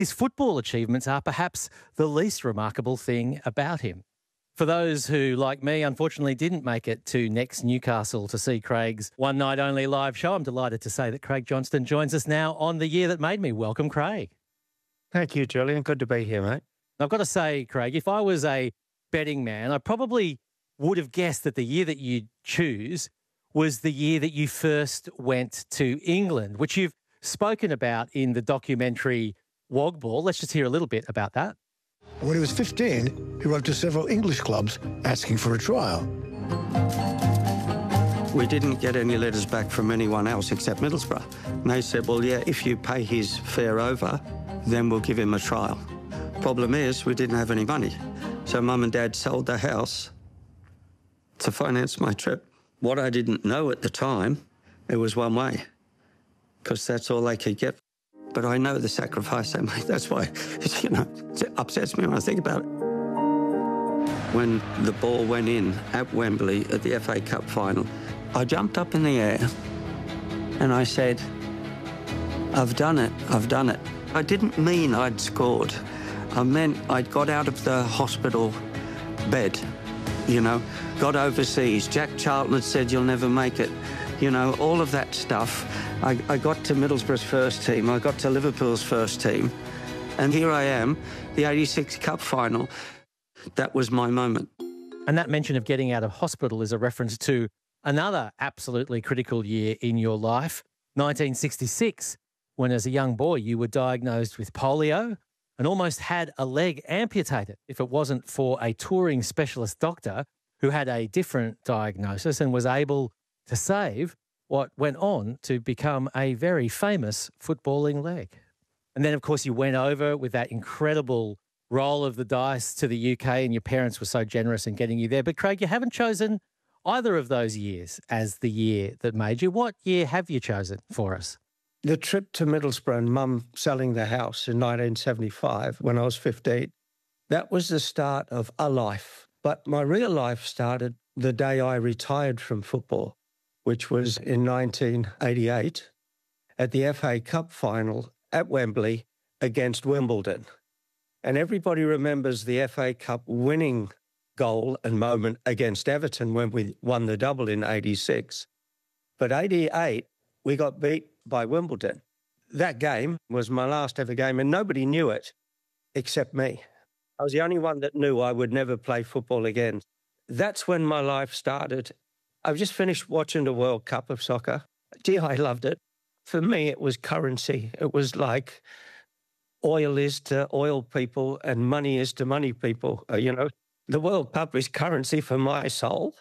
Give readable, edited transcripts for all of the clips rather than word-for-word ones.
His football achievements are perhaps the least remarkable thing about him. For those who, like me, unfortunately didn't make it to next Newcastle to see Craig's one night only live show, I'm delighted to say that Craig Johnston joins us now on The Year That Made Me. Welcome, Craig. Thank you, Julian. Good to be here, mate. I've got to say, Craig, if I was a betting man, I probably would have guessed that the year that you choose was the year that you first went to England, which you've spoken about in the documentary Wogball. Let's just hear a little bit about that. When he was 15, he wrote to several English clubs asking for a trial. We didn't get any letters back from anyone else except Middlesbrough. And they said, well, yeah, if you pay his fare over, then we'll give him a trial. Problem is, we didn't have any money. So Mum and Dad sold the house to finance my trip. What I didn't know at the time, it was one way, because that's all they could get. But I know the sacrifice they made. That's why, it upsets me when I think about it. When the ball went in at Wembley at the FA Cup final, I jumped up in the air and I said, I've done it, I've done it. I didn't mean I'd scored. I meant I'd got out of the hospital bed, got overseas. Jack Charlton had said, you'll never make it. All of that stuff. I got to Middlesbrough's first team. I got to Liverpool's first team. And here I am, the 86 Cup final. That was my moment. And that mention of getting out of hospital is a reference to another absolutely critical year in your life, 1966, when as a young boy you were diagnosed with polio and almost had a leg amputated if it wasn't for a touring specialist doctor who had a different diagnosis and was able to save what went on to become a very famous footballing leg. And then, of course, you went over with that incredible roll of the dice to the UK and your parents were so generous in getting you there. But, Craig, you haven't chosen either of those years as the year that made you. What year have you chosen for us? The trip to Middlesbrough and Mum selling the house in 1975 when I was 15, that was the start of a life. But my real life started the day I retired from football, which was in 1988 at the FA Cup final at Wembley against Wimbledon. And everybody remembers the FA Cup winning goal and moment against Everton when we won the double in 86. But 88, we got beat by Wimbledon. That game was my last ever game and nobody knew it except me. I was the only one that knew I would never play football again. That's when my life started. I've just finished watching the World Cup of soccer. Gee, I loved it. For me, it was currency. It was like oil is to oil people and money is to money people. The World Cup is currency for my soul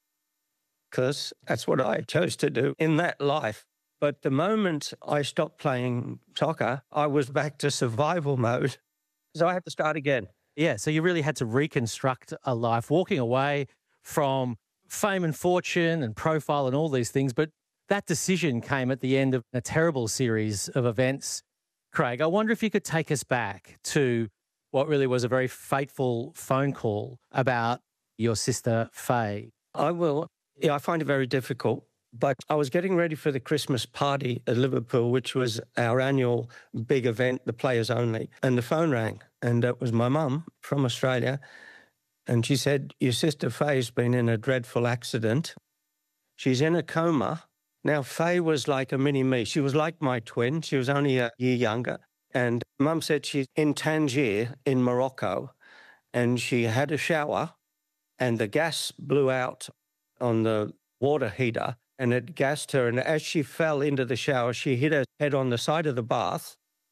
because that's what I chose to do in that life. But the moment I stopped playing soccer, I was back to survival mode. So I had to start again. Yeah, so you really had to reconstruct a life, walking away from fame and fortune and profile and all these things. But that decision came at the end of a terrible series of events. Craig, I wonder if you could take us back to what really was a very fateful phone call about your sister, Faye. I will. Yeah, I find it very difficult. But I was getting ready for the Christmas party at Liverpool, which was our annual big event, the players only. And the phone rang. And it was my mum from Australia. And she said, your sister Faye's been in a dreadful accident. She's in a coma. Now, Faye was like a mini-me. She was like my twin. She was only a year younger. And Mum said she's in Tangier in Morocco. And she had a shower and the gas blew out on the water heater and it gassed her. And as she fell into the shower, she hit her head on the side of the bath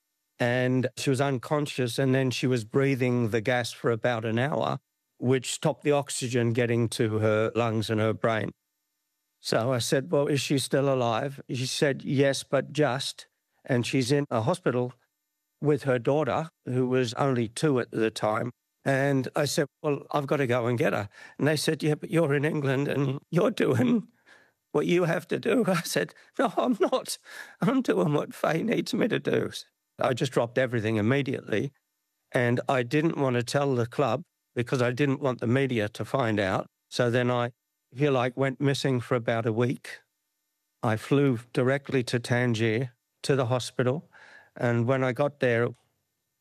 and she was unconscious. And then she was breathing the gas for about an hour, which stopped the oxygen getting to her lungs and her brain. So I said, well, is she still alive? She said, yes, but just. And she's in a hospital with her daughter, who was only 2 at the time. And I said, well, I've got to go and get her. And they said, yeah, but you're in England and you're doing what you have to do. I said, no, I'm not. I'm doing what Faye needs me to do. I just dropped everything immediately. And I didn't want to tell the club because I didn't want the media to find out. So then I, if you like, went missing for about a week. I flew directly to Tangier, to the hospital. And when I got there,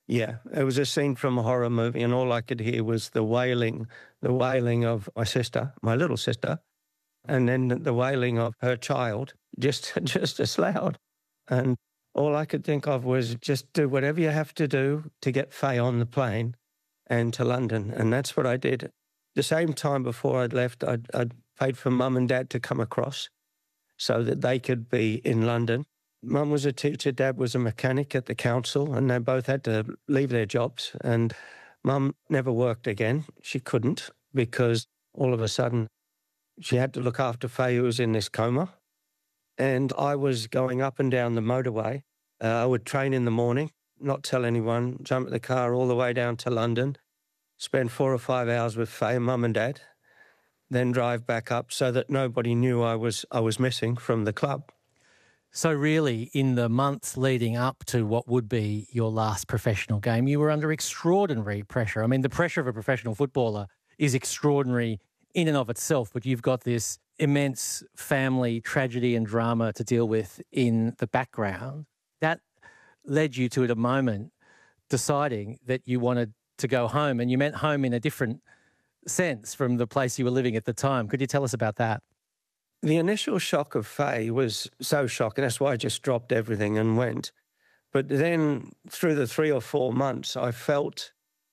Yeah, it was a scene from a horror movie, and all I could hear was the wailing of my sister, my little sister, and then the wailing of her child, just as loud. And all I could think of was just do whatever you have to do to get Faye on the plane and to London. And that's what I did. The same time before I'd left, I'd paid for Mum and Dad to come across so that they could be in London. Mum was a teacher, Dad was a mechanic at the council, and they both had to leave their jobs. And Mum never worked again. She couldn't, because all of a sudden she had to look after Faye, who was in this coma. And I was going up and down the motorway. I would train in the morning, not tell anyone, jump in the car all the way down to London, spend 4 or 5 hours with Faye, Mum and Dad, then drive back up so that nobody knew I was missing from the club. So really, in the months leading up to what would be your last professional game, you were under extraordinary pressure. I mean, the pressure of a professional footballer is extraordinary in and of itself, but you've got this immense family tragedy and drama to deal with in the background. That led you to, at a moment, deciding that you wanted to go home, and you meant home in a different sense from the place you were living at the time. Could you tell us about that? The initial shock of Faye was so shocking. That's why I just dropped everything and went. But then through the 3 or 4 months, I felt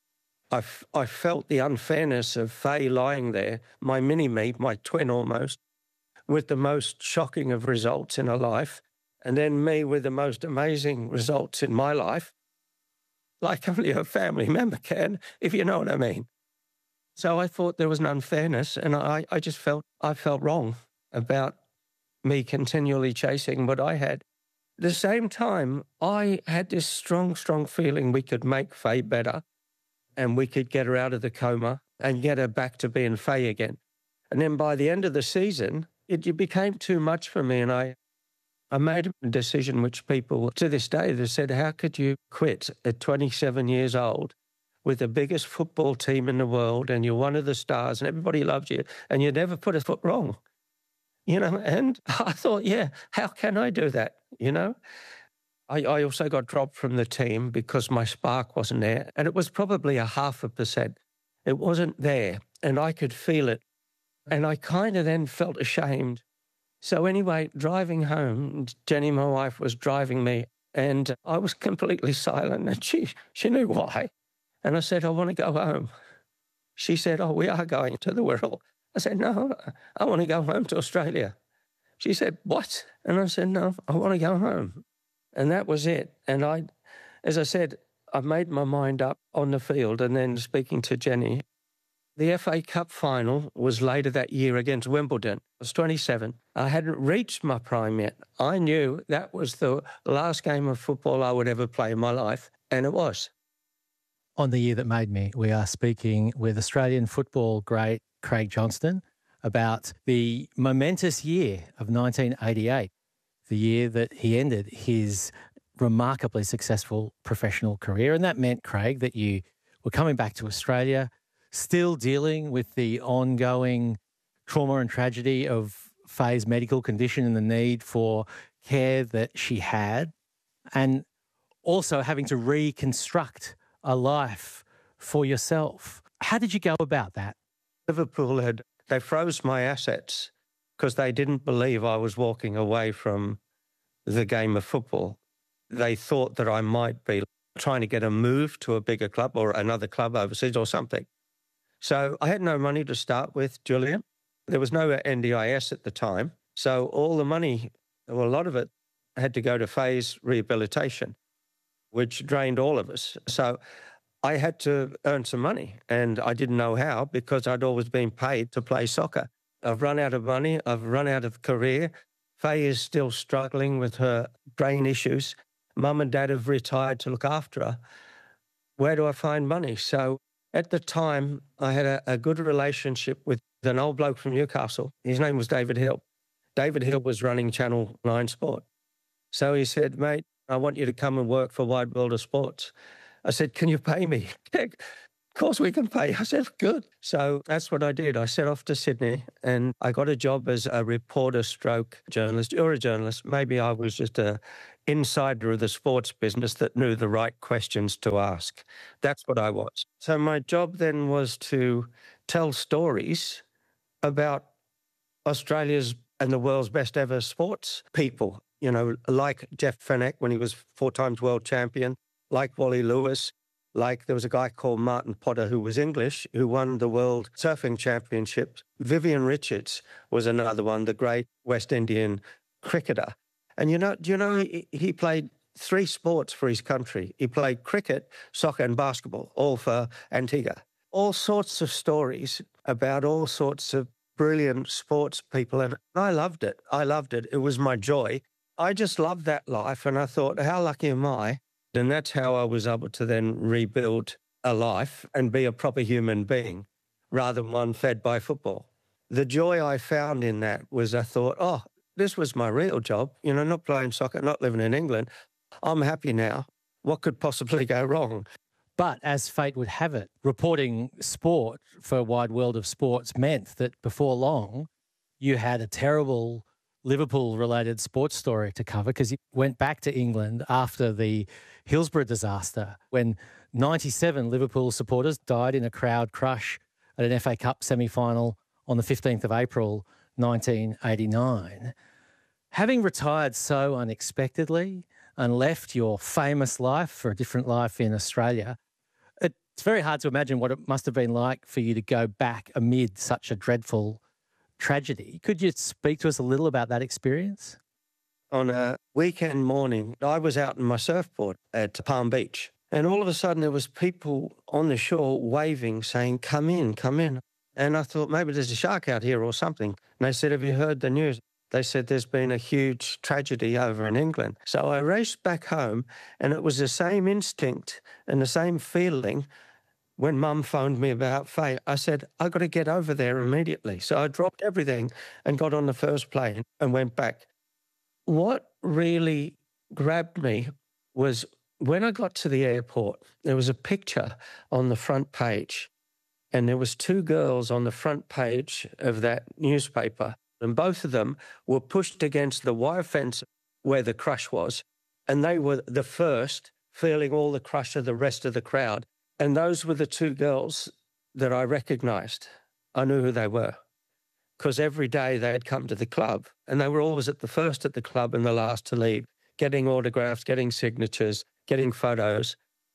the unfairness of Faye lying there, my mini-me, my twin almost, with the most shocking of results in her life, and then me with the most amazing results in my life, like only a family member can, if you know what I mean. So I thought there was an unfairness, and I just felt wrong about me continually chasing what I had. At the same time, I had this strong, strong feeling we could make Faye better, and we could get her out of the coma and get her back to being Faye again. And then by the end of the season, it became too much for me, and I made a decision which people to this day have said, how could you quit at 27 years old with the biggest football team in the world, and you're one of the stars and everybody loves you, and you never put a foot wrong? You know, and I thought, yeah, how can I do that? You know, I also got dropped from the team because my spark wasn't there, and it was probably 0.5%. It wasn't there, and I could feel it. And I kind of then felt ashamed. So anyway, driving home, Jenny, my wife, was driving me, and I was completely silent, and she knew why. And I said, I want to go home. She said, oh, we are going to the Wirral. I said, no, I want to go home to Australia. She said, what? And I said, no, I want to go home. And that was it. And as I said, I made my mind up on the field, and then speaking to Jenny. The FA Cup final was later that year against Wimbledon. I was 27. I hadn't reached my prime yet. I knew that was the last game of football I would ever play in my life, and it was. On The Year That Made Me, we are speaking with Australian football great Craig Johnston about the momentous year of 1988, the year that he ended his remarkably successful professional career. And that meant, Craig, that you were coming back to Australia, still dealing with the ongoing trauma and tragedy of Faye's medical condition and the need for care that she had, and also having to reconstruct a life for yourself. How did you go about that? Liverpool they froze my assets because they didn't believe I was walking away from the game of football. They thought that I might be trying to get a move to a bigger club or another club overseas or something. So I had no money to start with, Julian. There was no NDIS at the time. So all the money, well, a lot of it had to go to Faye's rehabilitation, which drained all of us. So I had to earn some money, and I didn't know how because I'd always been paid to play soccer. I've run out of money. I've run out of career. Faye is still struggling with her brain issues. Mum and Dad have retired to look after her. Where do I find money? So at the time, I had a good relationship with an old bloke from Newcastle. His name was David Hill. David Hill was running Channel 9 Sport. So he said, mate, I want you to come and work for Wide World of Sports. I said, can you pay me? Of course we can pay. I said, good. So that's what I did. I set off to Sydney and I got a job as a reporter stroke journalist. You're a journalist. Maybe I was just a insider of the sports business that knew the right questions to ask. That's what I was. So my job then was to tell stories about Australia's and the world's best ever sports people, like Jeff Fenech when he was 4 times world champion, like Wally Lewis, like there was a guy called Martin Potter who was English, who won the World Surfing Championships. Vivian Richards was another one, the great West Indian cricketer. And do you know he played 3 sports for his country. He played cricket, soccer and basketball, all for Antigua. All sorts of stories about all sorts of brilliant sports people. And I loved it. It was my joy. I just loved that life. And I thought, how lucky am I? And that's how I was able to then rebuild a life and be a proper human being rather than one fed by football. The joy I found in that was I thought, oh, this was my real job, not playing soccer, not living in England. I'm happy now. What could possibly go wrong? But as fate would have it, reporting sport for a wide world of sports meant that before long, you had a terrible Liverpool-related sports story to cover because you went back to England after the Hillsborough disaster when 97 Liverpool supporters died in a crowd crush at an FA Cup semi-final on the 15th of April, 1989. Having retired so unexpectedly and left your famous life for a different life in Australia, it's very hard to imagine what it must have been like for you to go back amid such a dreadful tragedy. Could you speak to us a little about that experience? On a weekend morning, I was out in my surfboard at Palm Beach, and all of a sudden there was people on the shore waving, saying, come in, come in. And I thought, maybe there's a shark out here or something. And they said, have you heard the news? They said there's been a huge tragedy over in England. So I raced back home, and it was the same instinct and the same feeling when Mum phoned me about Faye. I said, I've got to get over there immediately. So I dropped everything and got on the first plane and went back. What really grabbed me was when I got to the airport, there was a picture on the front page, and there was 2 girls on the front page of that newspaper, and both of them were pushed against the wire fence where the crush was, and they were the first feeling all the crush of the rest of the crowd. And those were the 2 girls that I recognised. I knew who they were because every day they had come to the club and they were always at the first at the club and the last to leave, getting autographs, getting signatures, getting photos.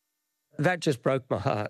That just broke my heart.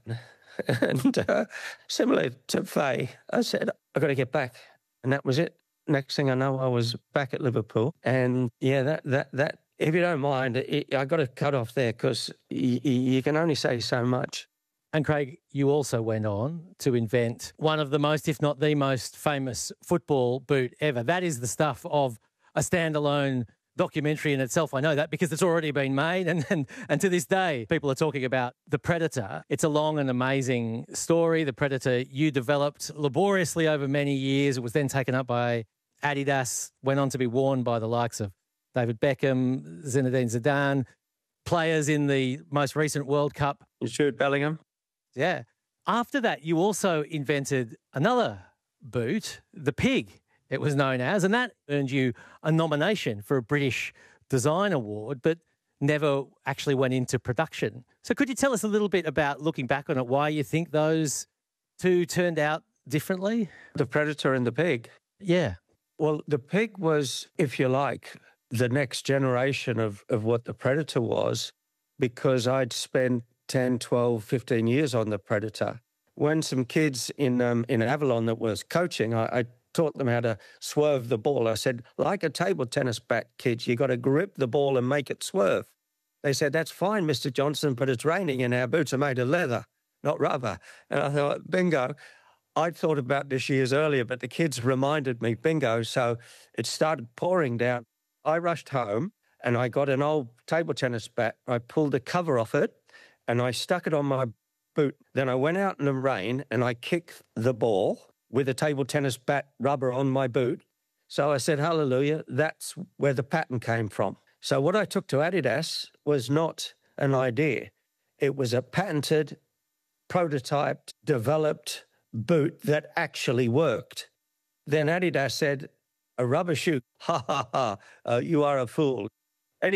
And similar to Faye, I said, I've got to get back. And that was it. Next thing I know, I was back at Liverpool. And yeah, that if you don't mind, I got to cut off there because you can only say so much. And Craig, you also went on to invent one of the most, if not the most famous football boot ever. That is the stuff of a standalone documentary in itself. I know that because it's already been made. And to this day, people are talking about the Predator. It's a long and amazing story. The Predator you developed laboriously over many years. It was then taken up by Adidas, went on to be worn by the likes of David Beckham, Zinedine Zidane, players in the most recent World Cup. Jude Bellingham. Yeah. After that, you also invented another boot, the Pig, it was known as, and that earned you a nomination for a British Design Award, but never actually went into production. So could you tell us a little bit about, looking back on it, why you think those 2 turned out differently? The Predator and the Pig. Yeah. Well, the Pig was, if you like, the next generation of what the Predator was, because I'd spent 10, 12, 15 years on the Predator. When some kids in Avalon that was coaching, I taught them how to swerve the ball. I said, like a table tennis bat, kids, you got to grip the ball and make it swerve. They said, that's fine, Mr. Johnson, but it's raining and our boots are made of leather, not rubber. And I thought, bingo. I'd thought about this years earlier, but the kids reminded me, bingo. So it started pouring down. I rushed home and I got an old table tennis bat. I pulled the cover off it and I stuck it on my boot. Then I went out in the rain and I kicked the ball with a table tennis bat rubber on my boot. So I said, hallelujah, that's where the pattern came from. So what I took to Adidas was not an idea. It was a patented, prototyped, developed boot that actually worked. Then Adidas said, a rubber shoe, ha, ha, ha, you are a fool. Anyway,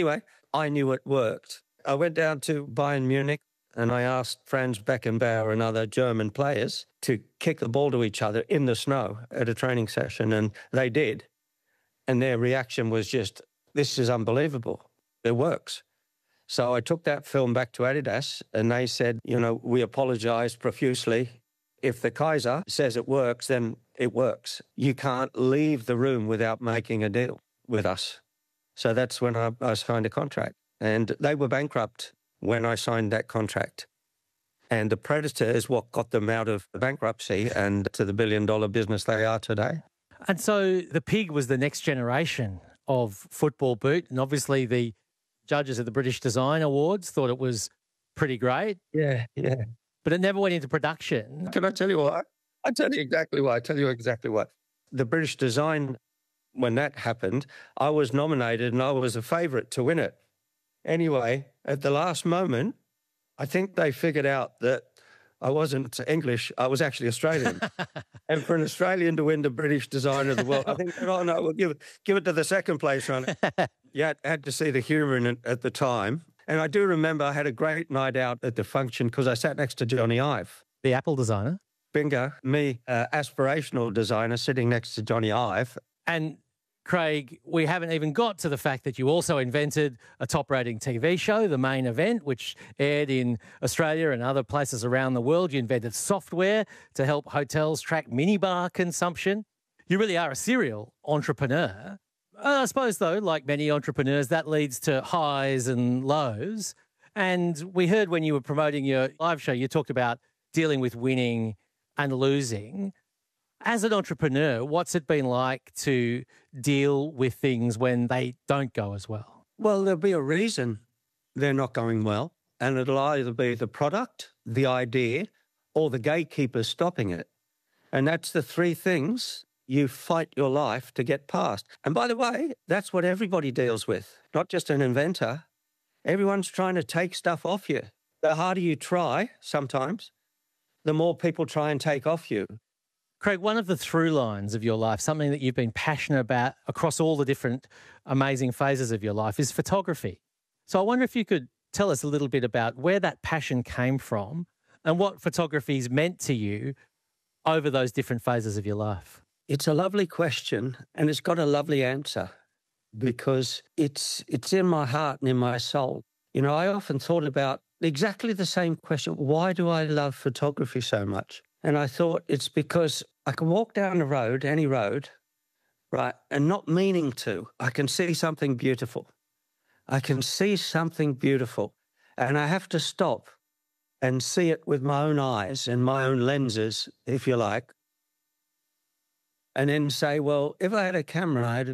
I knew it worked. I went down to Bayern Munich and I asked Franz Beckenbauer and other German players to kick the ball to each other in the snow at a training session, and they did. And their reaction was just, this is unbelievable. It works. So I took that film back to Adidas and they said, we apologize profusely. If the Kaiser says it works, then it works. You can't leave the room without making a deal with us. So that's when I signed a contract. And they were bankrupt when I signed that contract. And the Predator is what got them out of bankruptcy and to the billion-dollar business they are today. And so the Pig was the next generation of football boot. And obviously the judges at the British Design Awards thought it was pretty great. Yeah. But it never went into production. Can I tell you why? I'll tell you exactly why. The British Design, when that happened, I was nominated and I was a favourite to win it. Anyway, at the last moment, I think they figured out that I wasn't English, I was actually Australian. And for an Australian to win the British Design of the World, I think, oh no, we'll give it to the second place runner. Yeah, I had to see the humour in it at the time. And I do remember I had a great night out at the function because I sat next to Johnny Ive. The Apple designer. Bingo, me, aspirational designer, sitting next to Johnny Ive. And Craig, we haven't even got to the fact that you also invented a top-rating TV show, The Main Event, which aired in Australia and other places around the world. You invented software to help hotels track minibar consumption. You really are a serial entrepreneur. I suppose, though, like many entrepreneurs, that leads to highs and lows. And we heard when you were promoting your live show, you talked about dealing with winning and losing. As an entrepreneur, what's it been like to deal with things when they don't go as well? Well, there'll be a reason they're not going well, and it'll either be the product, the idea, or the gatekeeper stopping it. And that's the three things you fight your life to get past. And by the way, that's what everybody deals with, not just an inventor. Everyone's trying to take stuff off you. The harder you try, sometimes, the more people try and take off you. Craig, one of the through lines of your life, something that you've been passionate about across all the different amazing phases of your life, is photography. So I wonder if you could tell us a little bit about where that passion came from and what photography's meant to you over those different phases of your life. It's a lovely question, and it's got a lovely answer because it's in my heart and in my soul. I often thought about exactly the same question. Why do I love photography so much? And I thought it's because I can walk down the road, any road, right, and not meaning to, I can see something beautiful. I can see something beautiful, and I have to stop and see it with my own eyes and my own lenses, if you like, and then say, well, if I had a camera, I'd,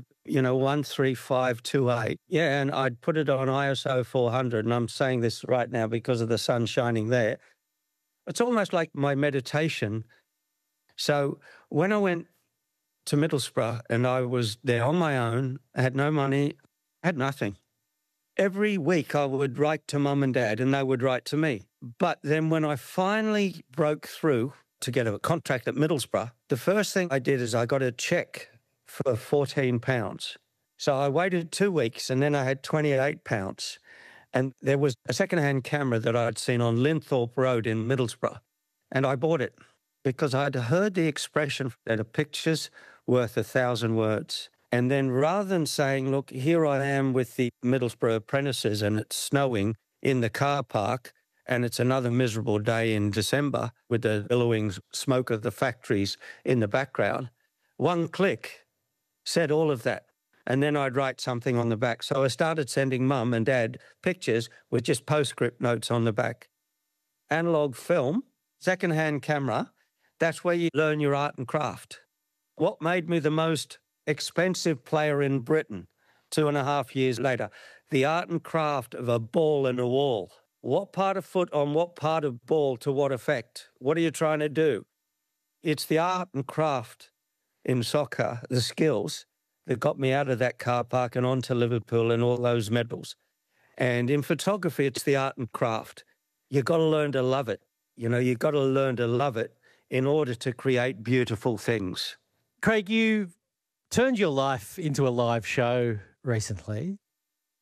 13528, yeah, and I'd put it on ISO 400, and I'm saying this right now because of the sun shining there. It's almost like my meditation. So when I went to Middlesbrough and I was there on my own, I had no money, I had nothing. Every week I would write to Mum and Dad and they would write to me. But then when I finally broke through to get a contract at Middlesbrough, the first thing I did is I got a cheque for £14. So I waited 2 weeks and then I had £28. And there was a second-hand camera that I'd seen on Linthorpe Road in Middlesbrough. And I bought it because I'd heard the expression that a picture's worth 1,000 words. And then rather than saying, look, here I am with the Middlesbrough apprentices and it's snowing in the car park and it's another miserable day in December with the billowing smoke of the factories in the background, one click said all of that. And then I'd write something on the back. So I started sending Mum and Dad pictures with just postscript notes on the back. Analog film, second-hand camera, that's where you learn your art and craft. What made me the most expensive player in Britain 2.5 years later? The art and craft of a ball and a wall. What part of foot on what part of ball to what effect? What are you trying to do? It's the art and craft in soccer, the skills, that got me out of that car park and onto Liverpool and all those medals. And in photography, it's the art and craft. You've got to learn to love it. You've got to learn to love it in order to create beautiful things. Craig, you turned your life into a live show recently.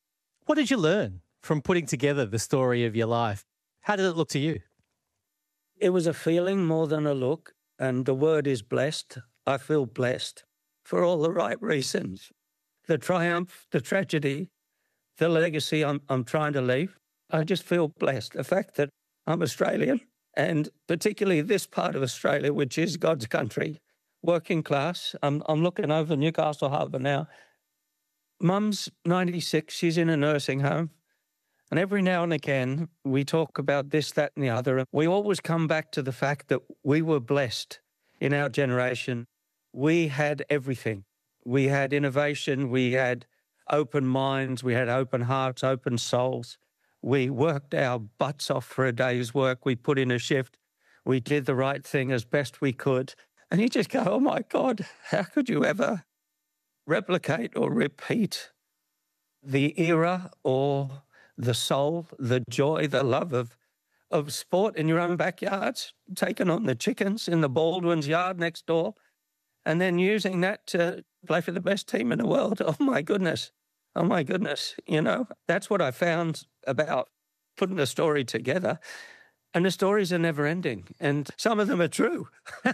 What did you learn from putting together the story of your life? How did it look to you? It was a feeling more than a look, and the word is blessed. I feel blessed for all the right reasons. The triumph, the tragedy, the legacy I'm trying to leave. I just feel blessed. The fact that I'm Australian, and particularly this part of Australia, which is God's country, working class. I'm looking over Newcastle Harbour now. Mum's 96. She's in a nursing home. And every now and again, we talk about this, that, and the other. And we always come back to the fact that we were blessed in our generation. We had everything. We had innovation. We had open minds. We had open hearts, open souls. We worked our butts off for a day's work. We put in a shift. We did the right thing as best we could. And you just go, oh, my God, how could you ever replicate or repeat the era or the soul, the joy, the love of sport in your own backyards, taking on the chickens in the Baldwin's yard next door, and then using that to play for the best team in the world? Oh, my goodness. Oh, my goodness. You know, that's what I found about putting a story together. And the stories are never ending. And some of them are true.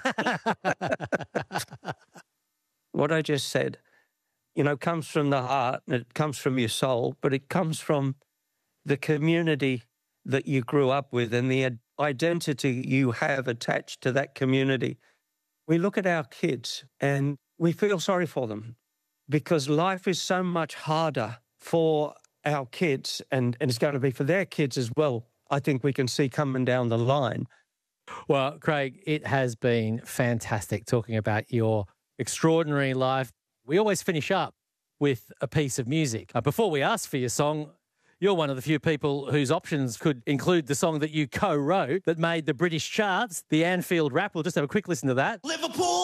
What I just said, you know, comes from the heart and it comes from your soul, but it comes from the community that you grew up with and the identity you have attached to that community. We look at our kids and we feel sorry for them because life is so much harder for our kids and it's going to be for their kids as well. I think we can see coming down the line. Well, Craig, it has been fantastic talking about your extraordinary life. We always finish up with a piece of music. Before we ask for your song, you're one of the few people whose options could include the song that you co-wrote that made the British charts, the Anfield Rap. We'll just have a quick listen to that. Liverpool.